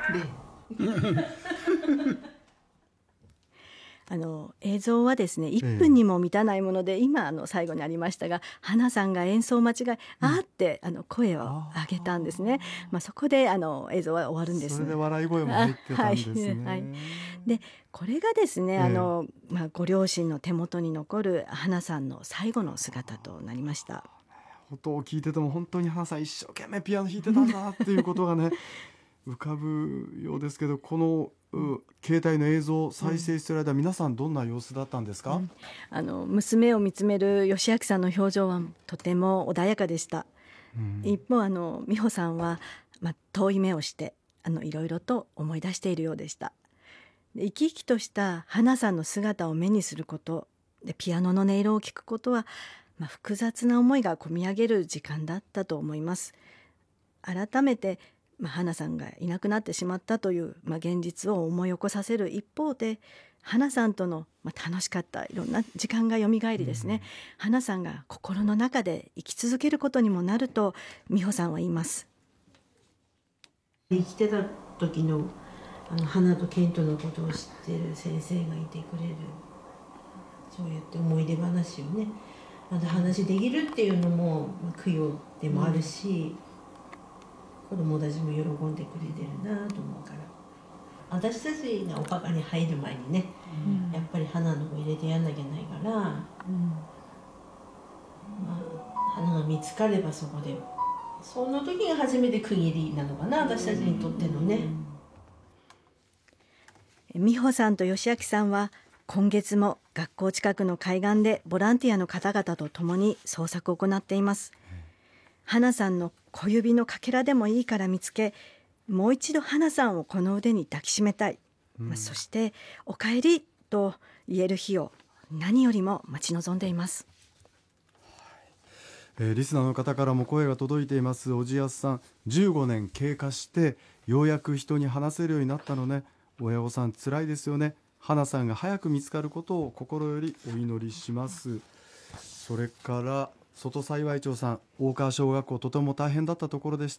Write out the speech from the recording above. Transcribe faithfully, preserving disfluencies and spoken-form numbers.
であの映像はですねいっぷんにも満たないもので、ええ、今あの最後にありましたが、花さんが演奏間違い、うん、あーってあの声を上げたんですね。まあ、そこであの映像は終わるんです。 それで笑い声も入ってたんですね。 はいはい、でこれがですね、ええ、あのまあ、ご両親の手元に残る花さんの最後の姿となりました。 音を聞いてても本当に花さん一生懸命ピアノ弾いてたんだっていうことがね浮かぶようですけど、この携帯の映像を再生している間、うん、皆さんどんな様子だったんですか？うん、 あの娘を見つめる義明さんの表情はとても穏やかでした。うん、一方あの美穂さんは、まあ、遠い目をしてあのいろいろと思い出しているようでした。で生き生きとした花さんの姿を目にすることで、ピアノの音色を聞くことは、まあ、複雑な思いがこみ上げる時間だったと思います。改めてまあ、花さんがいなくなってしまったという、まあ、現実を思い起こさせる一方で、花さんとの、まあ、楽しかったいろんな時間がよみがえりですね、うん、花さんが心の中で生き続けることにもなると美穂さんは言います。 生きてた時のあの花とケントのことを知ってる先生がいてくれる、そうやって思い出話をねまた話できるっていうのも、まあ、供養でもあるし、うん、子供たちも喜んでくれてるなと思うから、私たちがお墓に入る前にね、うん、やっぱり花の子入れてやんなきゃないから、うんまあ、花が見つかればそこでその時が初めて区切りなのかな、私たちにとってのね。 美穂さんと義明さんは今月も学校近くの海岸でボランティアの方々と共に捜索を行っています。花さんの小指のかけらでもいいから見つけ、もう一度花さんをこの腕に抱きしめたい、うんまあ、そしておかえりと言える日を何よりも待ち望んでいます。 えー、リスナーの方からも声が届いています。おじやすさん、じゅうごねん経過してようやく人に話せるようになったのね。親御さん辛いですよね。花さんが早く見つかることを心よりお祈りします。それから外幸町さん、大川小学校とても大変だったところでし